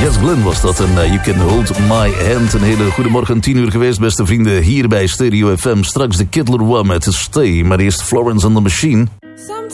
Jess Glynn was dat en You Can Hold My Hand. Een hele goede morgen, 10 uur geweest, beste vrienden, hier bij Stereo FM. Straks de Kid Leroy met Stay, maar eerst Florence and the Machine.